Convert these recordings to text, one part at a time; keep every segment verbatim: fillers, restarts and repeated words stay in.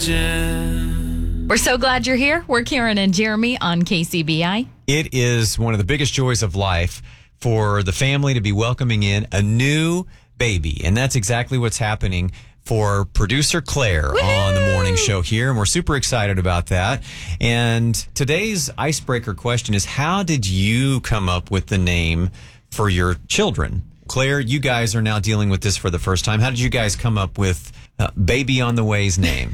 We're so glad you're here. We're Karen and Jeremy on K C B I. It is one of the biggest joys of life for the family to be welcoming in a new baby. And that's exactly what's happening for producer Claire Woo-hoo! On the morning show here. And we're super excited about that. And today's icebreaker question is, how did you come up with the name for your children? Claire, you guys are now dealing with this for the first time. How did you guys come up with uh, Baby on the Way's name?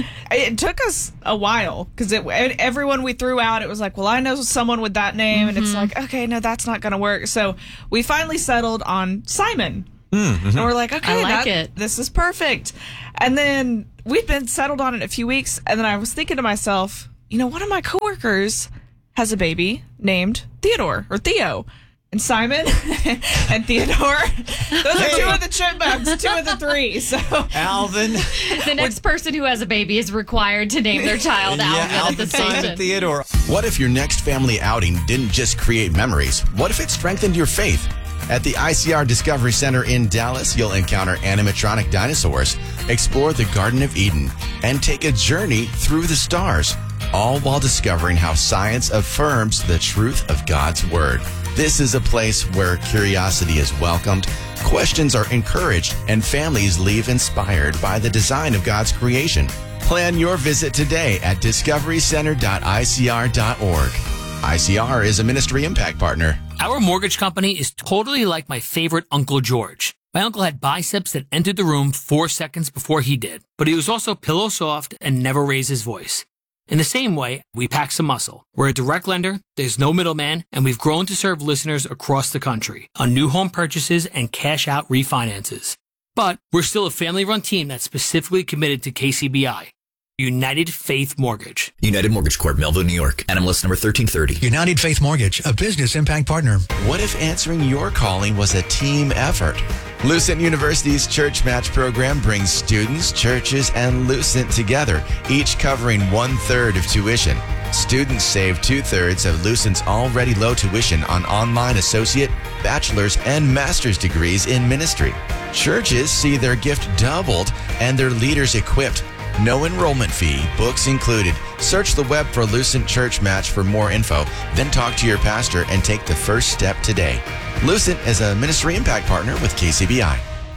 It took us a while because everyone we threw out, it was like, well, I know someone with that name. Mm-hmm. And it's like, okay, no, that's not going to work. So we finally settled on Simon. Mm-hmm. And we're like, okay, I like that, it. This is perfect. And then we've been settled on it a few weeks. And then I was thinking to myself, you know, one of my coworkers has a baby named Theodore or Theo. And Simon and Theodore, those are two of the chipmunks, two of the three. So Alvin. The next person who has a baby is required to name their child Alvin, yeah, Alvin, at the Simon, station. Theodore. What if your next family outing didn't just create memories? What if it strengthened your faith? At the I C R Discovery Center in Dallas, you'll encounter animatronic dinosaurs, explore the Garden of Eden, and take a journey through the stars, all while discovering how science affirms the truth of God's Word. This is a place where curiosity is welcomed, questions are encouraged, and families leave inspired by the design of God's creation. Plan your visit today at discovery center dot I C R dot org. I C R is a ministry impact partner. Our mortgage company is totally like my favorite Uncle George. My uncle had biceps that entered the room four seconds before he did, but he was also pillow soft and never raised his voice. In the same way, we pack some muscle. We're a direct lender, there's no middleman, and we've grown to serve listeners across the country on new home purchases and cash-out refinances. But we're still a family-run team that's specifically committed to K C B I. United Faith Mortgage. United Mortgage Corp, Melville, New York. N M L S number thirteen thirty. United Faith Mortgage, a business impact partner. What if answering your calling was a team effort? Lucent University's Church Match program brings students, churches, and Lucent together, each covering one-third of tuition. Students save two-thirds of Lucent's already low tuition on online associate, bachelor's, and master's degrees in ministry. Churches see their gift doubled and their leaders equipped. No enrollment fee, books included. Search the web for Lucent Church Match for more info, then talk to your pastor and take the first step today. Lucent is a ministry impact partner with K C B I.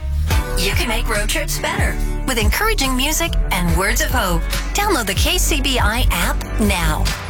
You can make road trips better with encouraging music and words of hope. Download the K C B I app now.